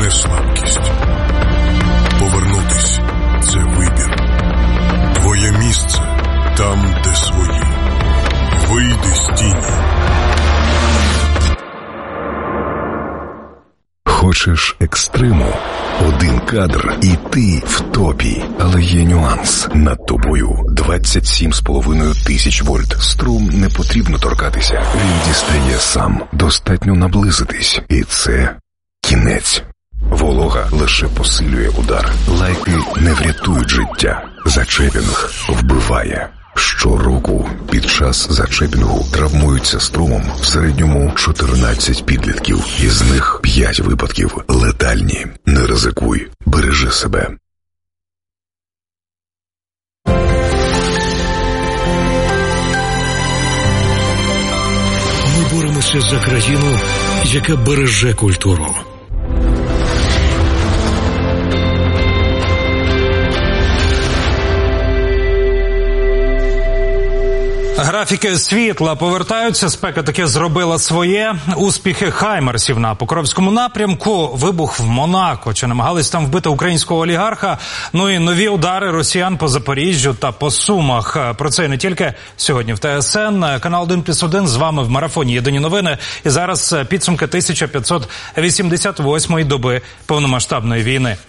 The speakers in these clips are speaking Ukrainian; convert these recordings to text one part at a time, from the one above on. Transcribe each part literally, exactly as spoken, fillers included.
не слабкість. Повернутись – це вибір. Твоє місце там, де свої. Вийди з тіні. Хочеш екстриму? Один кадр і ти в топі. Але є нюанс. Над тобою двадцять сім з половиною тисяч вольт. Струм не потрібно торкатися. Він дістає сам. Достатньо наблизитись. І це кінець. Волога лише посилює удар. Лайки не врятують життя. Зачепінг вбиває. Щороку під час зачепінгу травмуються струмом в середньому чотирнадцять підлітків. Із них п'ять випадків летальні. Не ризикуй. Бережи себе. Ми боремося за країну, яка береже культуру. Графіки світла повертаються, спека таки зробила своє. Успіхи хаймерсів на Покровському напрямку, вибух в Монако. Чи намагались там вбити українського олігарха? Ну і нові удари росіян по Запоріжжю та по Сумах. Про це і не тільки сьогодні в Т С Н. Канал один плюс один з вами в марафоні «Єдині новини». І зараз підсумки тисяча п'ятсот вісімдесят восьмої доби повномасштабної війни.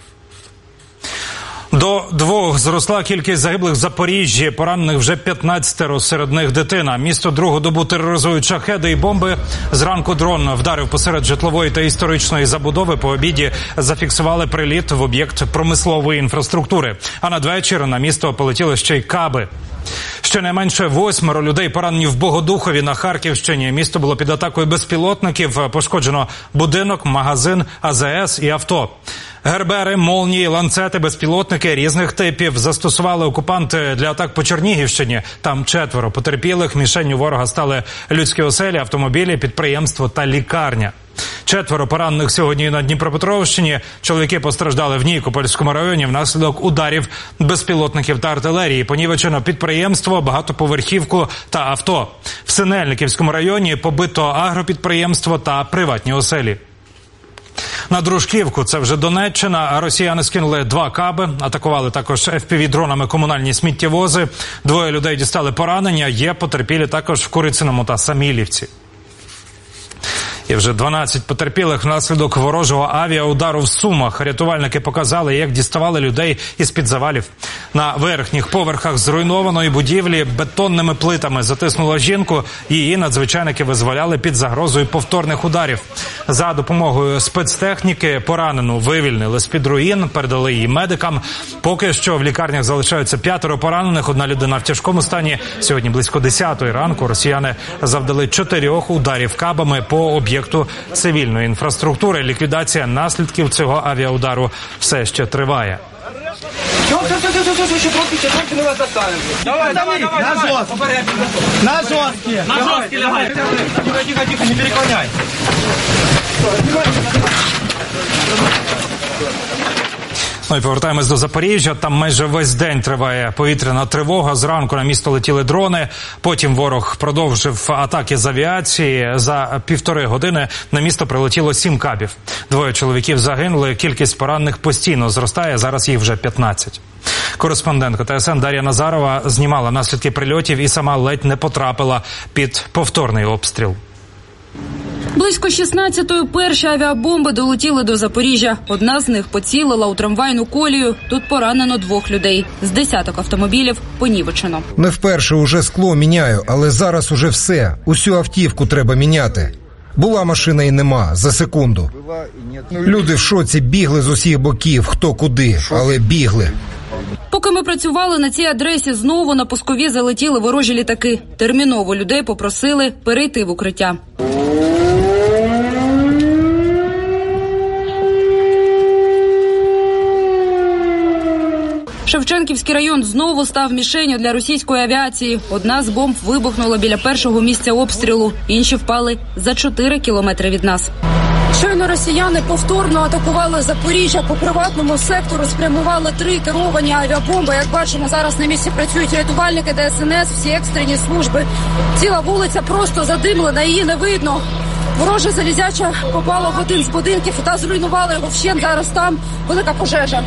До двох зросла кількість загиблих в Запоріжжі, поранених вже п'ятнадцятеро, серед них дитина. Місто другу добу тероризують шахеди і бомби. Зранку дрон вдарив посеред житлової та історичної забудови. По обіді зафіксували приліт в об'єкт промислової інфраструктури. А надвечір на місто полетіли ще й каби. Щонайменше восьмеро людей поранені в Богодухові на Харківщині. Місто було під атакою безпілотників. Пошкоджено будинок, магазин, А З С і авто. Гербери, молнії, ланцети, безпілотники різних типів застосували окупанти для атак по Чернігівщині. Там четверо потерпілих. Мішенню ворога стали людські оселі, автомобілі, підприємство та лікарня. Четверо поранених сьогодні на Дніпропетровщині. Чоловіки постраждали в Нікопольському районі внаслідок ударів безпілотників та артилерії. Понівечено підприємство, багатоповерхівку та авто. В Синельниківському районі побито агропідприємство та приватні оселі. На Дружківку, це вже Донеччина, росіяни скинули два каби, атакували також Еф Пі Ві-дронами комунальні сміттєвози. Двоє людей дістали поранення, є потерпілі також в Курициному та Самілівці. І вже дванадцять потерпілих внаслідок ворожого авіаудару в Сумах. Рятувальники показали, як діставали людей із-під завалів. На верхніх поверхах зруйнованої будівлі бетонними плитами затиснуло жінку. Її надзвичайники визволяли під загрозою повторних ударів. За допомогою спецтехніки поранену вивільнили з-під руїн, передали її медикам. Поки що в лікарнях залишаються п'ятеро поранених, одна людина в тяжкому стані. Сьогодні близько десятої ранку росіяни завдали чотирьох ударів кабами по об'єкту цивільної інфраструктури. Ліквідація наслідків цього авіаудару все ще триває. Давай, давай, давай, на жорсткі. На жорсткі. На жорсткі лягай. Тихо, тихо, тихо, не переклоняй. Ну і повертаємось до Запоріжжя. Там майже весь день триває повітряна тривога. Зранку на місто летіли дрони. Потім ворог продовжив атаки з авіації. За півтори години на місто прилетіло сім кабів. Двоє чоловіків загинули. Кількість поранених постійно зростає. Зараз їх вже п'ятнадцять. Кореспондентка Т С Н Дар'я Назарова знімала наслідки прильотів і сама ледь не потрапила під повторний обстріл. Близько шістнадцятої перші авіабомби долетіли до Запоріжжя. Одна з них поцілила у трамвайну колію. Тут поранено двох людей. З десяток автомобілів понівечено. Не вперше уже скло міняю, але зараз уже все. Усю автівку треба міняти. Була машина і нема, за секунду. Люди в шоці, бігли з усіх боків, хто куди, але бігли. Поки ми працювали на цій адресі, знову на Пускові залетіли ворожі літаки. Терміново людей попросили перейти в укриття. Шевченківський район знову став мішенню для російської авіації. Одна з бомб вибухнула біля першого місця обстрілу, інші впали за чотири кілометри від нас. Щойно росіяни повторно атакували Запоріжжя. По приватному сектору спрямували три керовані авіабомби. Як бачимо, зараз на місці працюють рятувальники, Де Ес Ен Ес, всі екстрені служби. Ціла вулиця просто задимлена, її не видно. Ворожа залізяча попала в один з будинків та зруйнувала його вщент. Зараз там велика пожежа.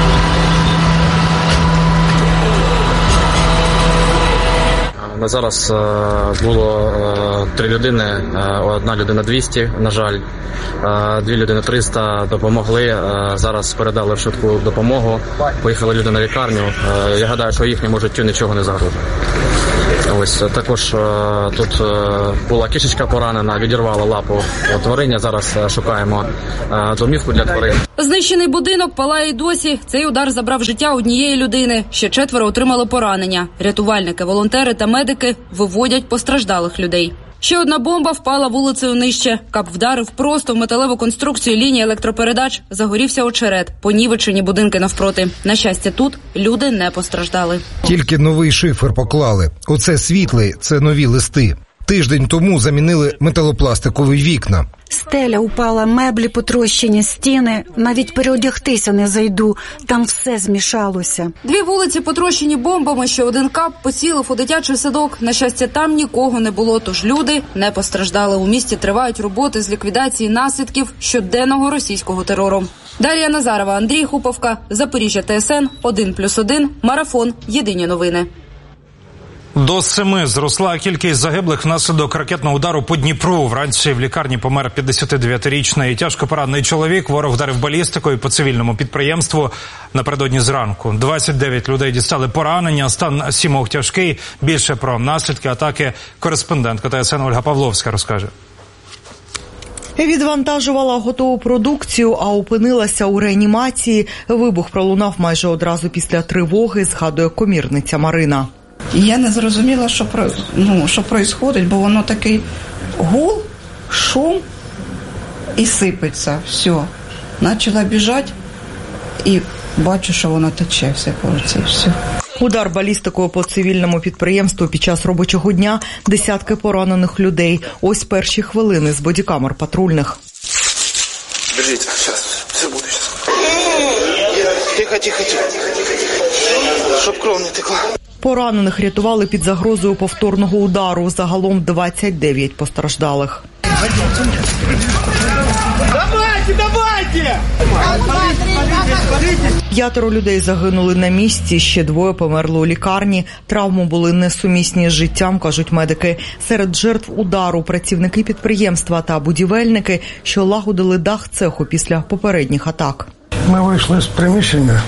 На зараз було три людини, одна людина двісті, на жаль, дві людини триста, допомогли, зараз передали в швидку допомогу, поїхали люди на лікарню, я гадаю, що їхньому життю нічого не загрожує. Ось також тут була кішечка поранена, відірвала лапу тварині, зараз шукаємо домівку для тварин. Знищений будинок палає й досі. Цей удар забрав життя однієї людини. Ще четверо отримали поранення. Рятувальники, волонтери та медики виводять постраждалих людей. Ще одна бомба впала вулицею нижче. Кап вдарив просто в металеву конструкцію лінії електропередач. Загорівся очерет. Понівечені будинки навпроти. На щастя, тут люди не постраждали. Тільки новий шифер поклали. Оце світлий, це нові листи. Тиждень тому замінили металопластикові вікна. Стеля упала, меблі потрощені, стіни. Навіть переодягтися не зайду. Там все змішалося. Дві вулиці потрощені бомбами, ще один кап поцілив у дитячий садок. На щастя, там нікого не було, тож люди не постраждали. У місті тривають роботи з ліквідації наслідків щоденного російського терору. Дар'я Назарова, Андрій Хуповка, Запоріжжя, Т С Н, один плюс один, Марафон, Єдині новини. До семи зросла кількість загиблих внаслідок ракетного удару по Дніпру. Вранці в лікарні помер п'ятдесятидев'ятирічний тяжко поранений чоловік. Ворог вдарив балістикою по цивільному підприємству напередодні зранку. двадцять дев'ять людей дістали поранення, стан сімох тяжкий. Більше про наслідки атаки кореспондентка Т С Н Ольга Павловська розкаже. Відвантажувала готову продукцію, а опинилася у реанімації. Вибух пролунав майже одразу після тривоги, згадує комірниця Марина. Я не зрозуміла, що, ну, що відбувається, бо воно такий гул, шум і сипеться. Все. Почала біжати і бачу, що воно тече все по руці. Все. Удар балістикою по цивільному підприємству під час робочого дня, десятки поранених людей. Ось перші хвилини з бодікамер патрульних. Держіть, зараз, все буде. Тихо, тихо, тихо. Щоб кров не текла. Поранених рятували під загрозою повторного удару. Загалом двадцять дев'ять постраждалих. Давайте, давайте! П'ятеро людей загинули на місці, ще двоє померли у лікарні. Травми були несумісні з життям, кажуть медики. Серед жертв удару працівники підприємства та будівельники, що лагодили дах цеху після попередніх атак. Ми вийшли з приміщення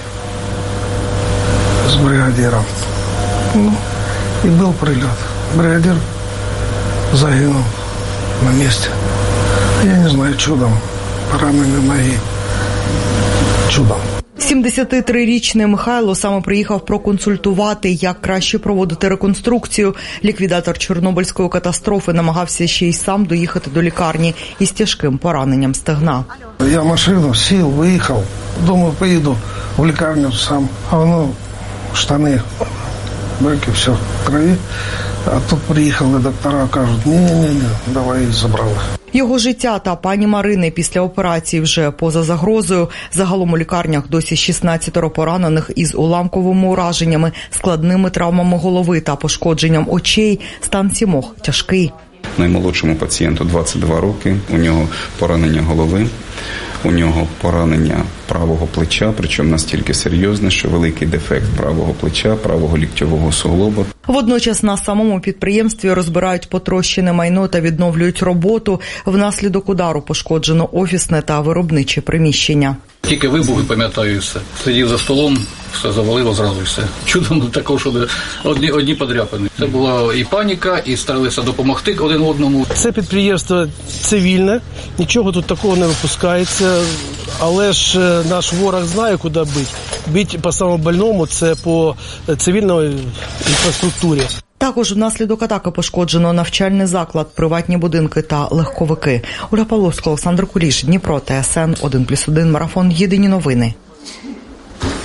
з бригадиром. Ну, і був прильот. Бригадир загинув на місці. Я не знаю, чудом. Поранені ноги. Чудом. сімдесятитрирічний Михайло саме приїхав проконсультувати, як краще проводити реконструкцію. Ліквідатор Чорнобильської катастрофи намагався ще й сам доїхати до лікарні із тяжким пораненням стегна. Я в машину сів, виїхав. Думаю, поїду в лікарню сам. А воно штани, брюки, все в крові. А тут приїхали доктора, кажуть, ні-ні-ні, давай забрали. Його життя та пані Марини після операції вже поза загрозою. Загалом у лікарнях досі шістнадцятеро поранених із уламковими ураженнями, складними травмами голови та пошкодженням очей. Стан сімох тяжкий. Наймолодшому пацієнту двадцять два роки, у нього поранення голови, у нього поранення правого плеча, причому настільки серйозне, що великий дефект правого плеча, правого ліктьового суглоба. Водночас на самому підприємстві розбирають потрощене майно та відновлюють роботу. Внаслідок удару пошкоджено офісне та виробниче приміщення. Тільки вибух, пам'ятаю, все. Сидів за столом, все завалило зразу і все. Чудом також одні, одні подряпини. Це була і паніка, і старалися допомогти один одному. Це підприємство цивільне, нічого тут такого не випускається, але ж наш ворог знає, куди бити. Бить по самому больному, це по цивільній інфраструктурі. Також внаслідок атаки пошкоджено навчальний заклад, приватні будинки та легковики. Ольга Павловська, Олександр Куліш, Дніпро, Т С Н, один плюс один, Марафон, Єдині новини.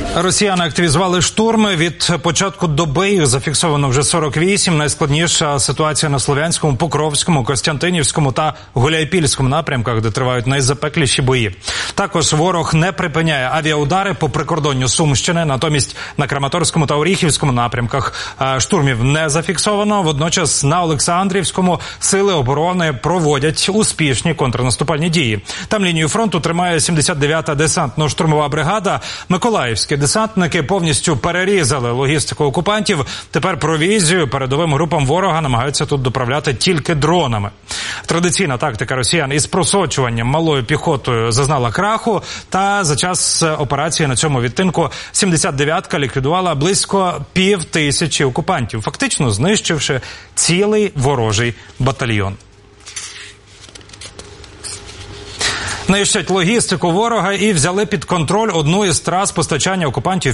Росіяни активізували штурми. Від початку доби їх зафіксовано вже сорок вісім. Найскладніша ситуація на Слов'янському, Покровському, Костянтинівському та Гуляйпільському напрямках, де тривають найзапекліші бої. Також ворог не припиняє авіаудари по прикордонню Сумщини. Натомість на Краматорському та Оріхівському напрямках штурмів не зафіксовано. Водночас на Олександрівському сили оборони проводять успішні контрнаступальні дії. Там лінію фронту тримає сімдесят дев'ята десантно-штурмова бригада. Миколаївські десантники повністю перерізали логістику окупантів. Тепер провізію передовим групам ворога намагаються тут доправляти тільки дронами. Традиційна тактика росіян із просочуванням малою піхотою зазнала краху, та за час операції на цьому відтинку сімдесят дев'ятка ліквідувала близько пів тисячі окупантів, фактично знищивши цілий ворожий батальйон. Нищать логістику ворога і взяли під контроль одну із трас постачання окупантів